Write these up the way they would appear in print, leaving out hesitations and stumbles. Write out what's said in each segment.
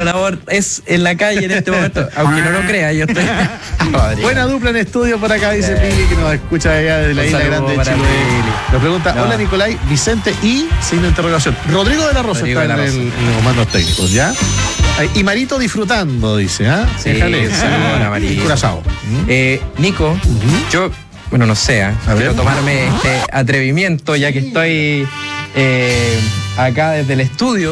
labor es en la calle en este momento. Aunque no lo crea, yo estoy... Buena dupla en estudio por acá, dice Pili, que nos escucha allá desde la isla grande de Chiloé. Nos pregunta, hola Nicolai, Vicente y signo de interrogación. Rodrigo de la Rosa está en los comandos técnicos, ¿ya? Y Marito disfrutando, dice, ¿ah? Sí, saludos a Marito. Curazao. Nico, yo, bueno, no sé, quiero tomarme este atrevimiento, ya que estoy acá desde el estudio.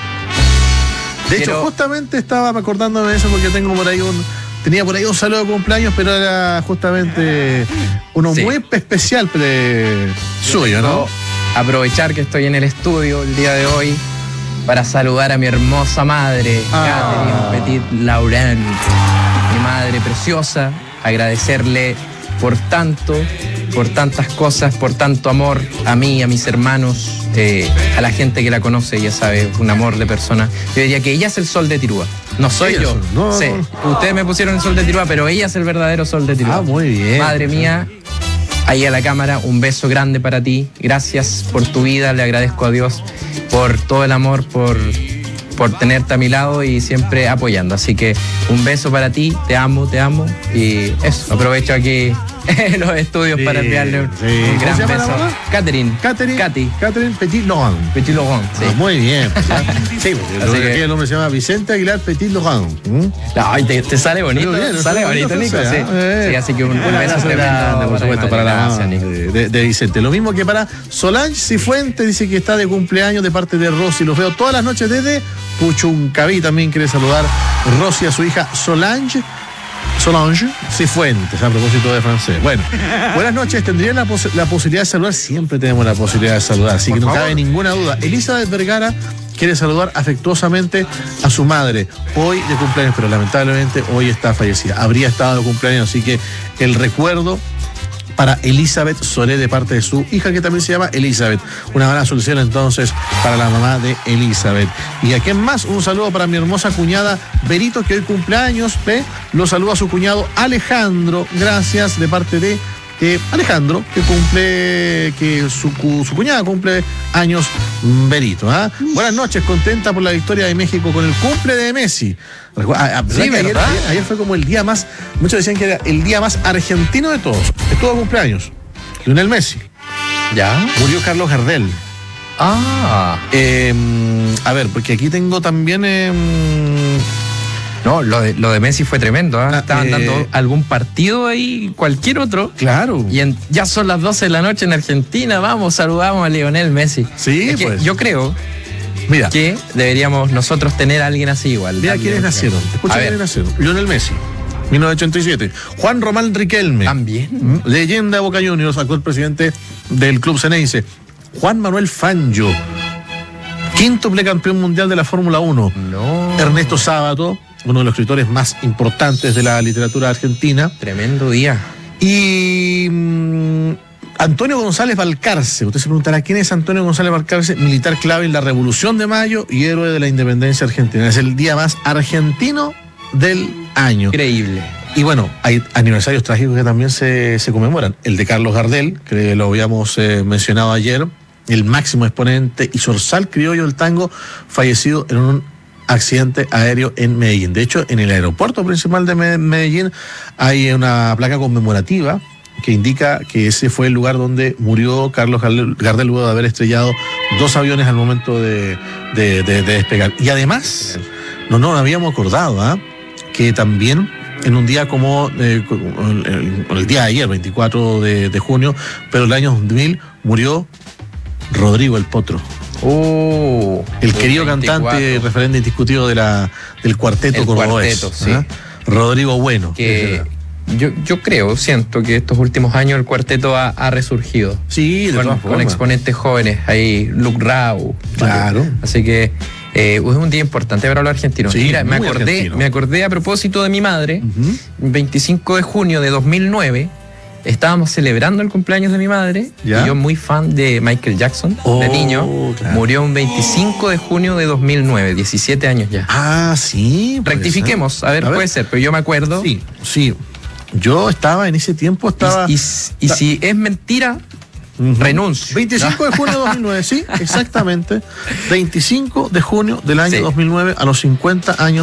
De hecho, justamente estaba acordándome de eso porque tenía por ahí un saludo de cumpleaños, pero era justamente uno muy especial suyo, ¿no? Aprovechar que estoy en el estudio el día de hoy para saludar a mi hermosa madre, Catherine Petit Laurent, mi madre preciosa, agradecerle por tantas cosas, por tanto amor a mí, a mis hermanos, a la gente que la conoce, ya sabe, un amor de persona. Yo diría que ella es el sol de Tirúa, no soy yo. Sí. Ustedes me pusieron el sol de Tirúa, pero ella es el verdadero sol de Tirúa. Muy bien. Madre mía, ahí a la cámara, un beso grande para ti. Gracias por tu vida, le agradezco a Dios por todo el amor, por tenerte a mi lado y siempre apoyando. Así que un beso para ti, te amo. Y eso, aprovecho aquí los estudios para enviarle un gran beso. Catherine Petit Laurent. Petit Laurent, sí. Muy bien. Sí, porque el nombre se llama Vicente Aguilar Petit Laurent. Ay, te sale bonito. Bien, sale bonito, Nico. Sí, así que un beso tremendo, por supuesto, para la mamá de Vicente. Lo mismo que para Solange Cifuentes, dice que está de cumpleaños de parte de Rosy. Los veo todas las noches desde Puchuncaví. También quiere saludar Rosy a su hija Solange Cifuentes, a propósito de francés. Bueno, buenas noches. ¿Tendrían la posibilidad de saludar? Siempre tenemos la posibilidad de saludar, así que no cabe ninguna duda. Elizabeth Vergara quiere saludar afectuosamente a su madre, hoy de cumpleaños, pero lamentablemente hoy está fallecida. Habría estado de cumpleaños, así que el recuerdo para Elizabeth Solé de parte de su hija, que también se llama Elizabeth. Una buena solución entonces para la mamá de Elizabeth. Y a quién más, un saludo para mi hermosa cuñada Berito, que hoy cumpleaños. Lo saluda a su cuñado Alejandro, gracias, de parte de Alejandro, que su cuñada cumple años, Berito. Buenas noches, contenta por la victoria de México con el cumple de Messi. Sí, ayer fue como el día más, muchos decían que era el día más argentino de todos. Estuvo de cumpleaños Lionel Messi. ¿Ya? Murió Carlos Gardel. A ver, porque aquí tengo también... No, lo de Messi fue tremendo. Estaban dando algún partido ahí, cualquier otro. Claro. Y ya son las 12 de la noche en Argentina. Vamos, saludamos a Lionel Messi. Sí, pues. Yo creo que deberíamos nosotros tener a alguien así igual. Mira quiénes nacieron. Escucha quiénes nacieron. Lionel Messi, 1987. Juan Román Riquelme. También. Leyenda de Boca Juniors, actual presidente del club Ceneice. Juan Manuel Fangio, quíntuple campeón mundial de la Fórmula 1. No. Ernesto Sábato, uno de los escritores más importantes de la literatura argentina. Tremendo día. Y Antonio González Balcarce. Usted se preguntará, ¿quién es Antonio González Balcarce? Militar clave en la Revolución de Mayo y héroe de la independencia argentina. Es el día más argentino del año. Increíble. Y bueno, hay aniversarios trágicos que también se conmemoran. El de Carlos Gardel, que lo habíamos mencionado ayer, el máximo exponente y zorzal criollo del tango, fallecido en un accidente aéreo en Medellín. De hecho, en el aeropuerto principal de Medellín hay una placa conmemorativa que indica que ese fue el lugar donde murió Carlos Gardel luego de haber estrellado 2 aviones al momento de despegar. Y además, no habíamos acordado que también en un día como el día de ayer, 24 de junio, pero el año 2000, murió Rodrigo el Potro. El querido 24. Cantante, referente indiscutido del cuarteto cordobés. Sí. Rodrigo Bueno. Que siento que estos últimos años el cuarteto ha resurgido. Sí, con exponentes jóvenes. Ahí Luke Rau. Claro. Así que es un día importante para los argentinos. Sí, mira, me acordé a propósito de mi madre, 25 de junio de 2009. Estábamos celebrando el cumpleaños de mi madre. ¿Ya? Y yo muy fan de Michael Jackson, de niño. Claro. Murió un 25 de junio de 2009, 17 años ya. Sí. Rectifiquemos, puede ser, pero yo me acuerdo. Sí. Yo estaba en ese tiempo, Y si es mentira, renuncio. 25 de junio de 2009, sí, exactamente. 25 de junio del año 2009, a los 50 años.